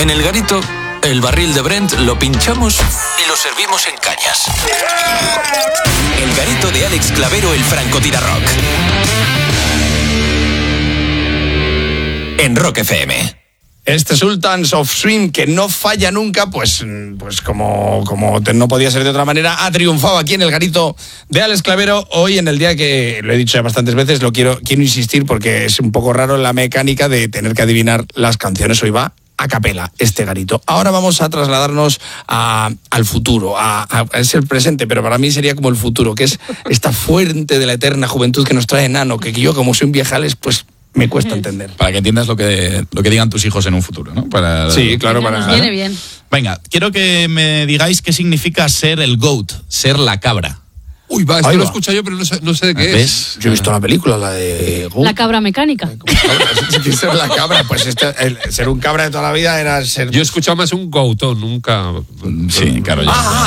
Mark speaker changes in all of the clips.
Speaker 1: En el Garito, el barril de Brent lo pinchamos y lo servimos en cañas. El Garito de Alex Clavero, el francotirador. En Rock FM.
Speaker 2: Este Sultans of Swing, que no falla nunca, pues como no podía ser de otra manera, ha triunfado aquí en el Garito de Alex Clavero. Hoy, en el día que lo he dicho ya bastantes veces, quiero insistir porque es un poco raro la mecánica de tener que adivinar las canciones. Hoy va a capela este Garito. Ahora vamos a trasladarnos al futuro, es el presente, pero para mí sería como el futuro, que es esta fuente de la eterna juventud que nos trae Nano, que yo, como soy un viejales, pues me cuesta entender.
Speaker 3: Para que entiendas lo que digan tus hijos en un futuro, ¿no?
Speaker 2: Sí, claro.
Speaker 4: Viene bien.
Speaker 3: Venga, quiero que me digáis qué significa ser el GOAT, ser la cabra.
Speaker 5: Uy, va, lo he escuchado yo, pero no sé de qué es.
Speaker 2: Yo he visto la película, la de GOAT.
Speaker 4: La cabra mecánica.
Speaker 2: Ser la cabra, pues ser un cabra de toda la vida era ser...
Speaker 5: Yo he escuchado más un goatón, nunca...
Speaker 3: Sí, claro.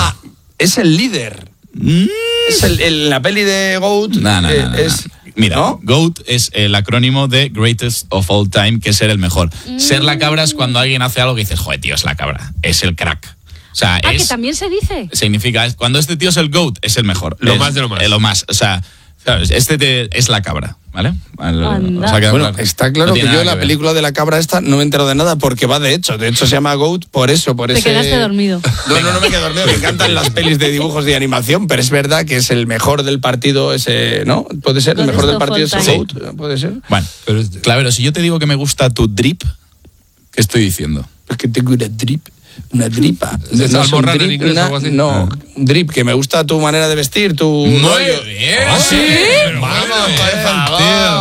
Speaker 2: Es el líder. Es la peli de GOAT.
Speaker 3: No. Mira,
Speaker 2: ¿no?
Speaker 3: GOAT es el acrónimo de Greatest of All Time, que es ser el mejor. Ser la cabra es cuando alguien hace algo que dices, joder, tío, es la cabra, es el crack. O sea,
Speaker 4: que también se dice.
Speaker 3: Significa, cuando este tío es el GOAT, es el mejor.
Speaker 5: Lo más de lo más.
Speaker 3: Lo más, o sea, ¿sabes? Es la cabra, ¿vale?
Speaker 2: Bueno, está claro que yo en la película de la cabra esta no me entero de nada porque va de hecho se llama GOAT por ese...
Speaker 4: Te quedaste dormido.
Speaker 2: No me quedé dormido, me encantan las pelis de dibujos de animación, pero es verdad que es el mejor del partido ese, ¿no? ¿Puede ser? ¿El mejor del partido es el GOAT? ¿Puede ser?
Speaker 3: Bueno, pero Clavero, si yo te digo que me gusta tu drip, ¿qué estoy diciendo?
Speaker 2: Es que tengo una dripa.
Speaker 5: Salmorrana en inglés o algo así.
Speaker 2: No, un drip, que me gusta tu manera de vestir, tu...
Speaker 3: Muy bien.
Speaker 2: ¿Ah, sí?
Speaker 5: Vamos, por favor.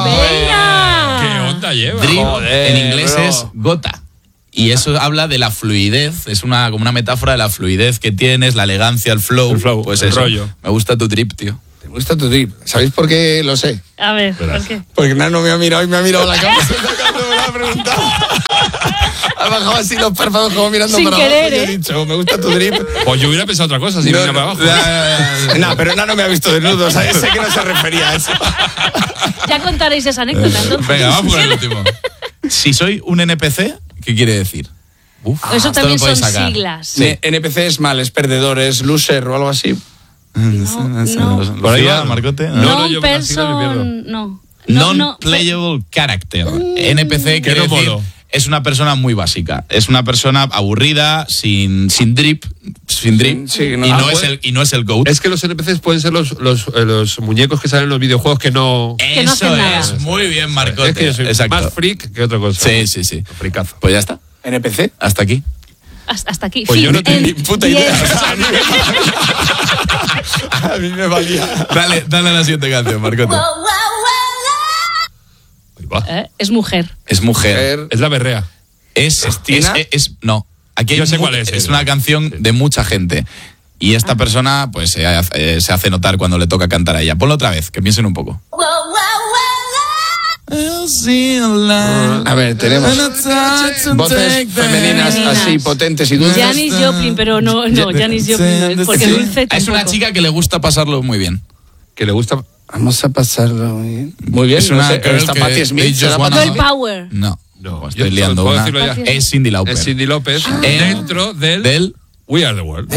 Speaker 4: ¡Venga!
Speaker 5: ¿Qué onda lleva?
Speaker 3: Drip
Speaker 2: Joder,
Speaker 3: en inglés
Speaker 2: bro.
Speaker 3: es gota. Y eso habla de la fluidez, es como una metáfora de la fluidez que tienes, la elegancia, el flow.
Speaker 5: Pues el rollo.
Speaker 3: Me gusta tu drip, tío.
Speaker 2: ¿Te gusta tu drip? ¿Sabéis por qué lo sé?
Speaker 4: A ver, ¿por qué?
Speaker 2: Porque Nano me ha mirado y me ha mirado la cabeza cuando me lo ha preguntado. Ha bajado así los párpados como mirando
Speaker 4: Sin
Speaker 2: para
Speaker 4: querer,
Speaker 2: abajo y he dicho, me gusta tu drip.
Speaker 5: Pues yo hubiera pensado otra cosa, si mira para abajo.
Speaker 2: No, pero Nano me ha visto desnudo, ¿sabes? Sé que no se refería a eso.
Speaker 4: Ya contaréis esa anécdota, entonces.
Speaker 3: Venga, vamos por el último. Si soy un NPC, ¿qué quiere decir?
Speaker 4: Eso
Speaker 3: esto
Speaker 4: también
Speaker 3: lo puedes
Speaker 4: son
Speaker 3: sacar.
Speaker 4: siglas.
Speaker 2: Sí. NPC es mal, es perdedor, es loser o algo así.
Speaker 4: No.
Speaker 3: ¿Por ahí va, Marcote?
Speaker 5: No, yo con la sigla me pierdo.
Speaker 4: No.
Speaker 3: Non-playable character. NPC quiere
Speaker 5: no
Speaker 3: decir...
Speaker 5: molo.
Speaker 3: Es una persona muy básica. Es una persona aburrida, sin drip. Sí, y no es el GOAT.
Speaker 5: Es que los NPCs pueden ser los muñecos que salen en los videojuegos que no...
Speaker 4: no hacen nada.
Speaker 3: Es. Muy bien, Marcote.
Speaker 5: Es que yo soy
Speaker 3: Exacto.
Speaker 5: más freak que otra cosa.
Speaker 3: Sí.
Speaker 5: Fricazo.
Speaker 3: Pues ya está.
Speaker 2: ¿NPC?
Speaker 3: Hasta aquí.
Speaker 4: Hasta aquí.
Speaker 5: Pues yo no tengo
Speaker 2: Ni puta idea. A mí me valía.
Speaker 3: Dale a la siguiente canción, Marcote.
Speaker 4: Es mujer.
Speaker 3: Es mujer.
Speaker 5: Es la berrea.
Speaker 3: Es
Speaker 2: Tina?
Speaker 3: no. Aquí
Speaker 5: Yo sé cuál es.
Speaker 3: Es una canción de mucha gente. Y esta persona, pues, se hace notar cuando le toca cantar a ella. Ponlo otra vez, que piensen un poco.
Speaker 2: A ver, tenemos voces femeninas así potentes y dulces.
Speaker 4: Janis Joplin, pero no, Janis Joplin no es, porque dulce tampoco.
Speaker 3: Es una chica que le gusta pasarlo muy bien.
Speaker 5: Que le gusta...
Speaker 2: Vamos a pasarlo muy bien. Muy bien,
Speaker 3: Es
Speaker 2: no
Speaker 3: una
Speaker 2: sé,
Speaker 3: girl
Speaker 2: está
Speaker 3: que
Speaker 2: Patti Smith.
Speaker 3: they just
Speaker 2: ¿Será
Speaker 3: wanna-
Speaker 2: Patti
Speaker 4: Girl
Speaker 2: Smith?
Speaker 4: Power.
Speaker 3: No,
Speaker 5: No,
Speaker 3: estoy
Speaker 5: yo
Speaker 3: liando
Speaker 5: puedo
Speaker 3: una.
Speaker 5: decirlo ya.
Speaker 3: Es Cyndi Lauper.
Speaker 5: Es Cyndi López
Speaker 3: En-
Speaker 5: dentro del
Speaker 3: Del
Speaker 5: We Are The World.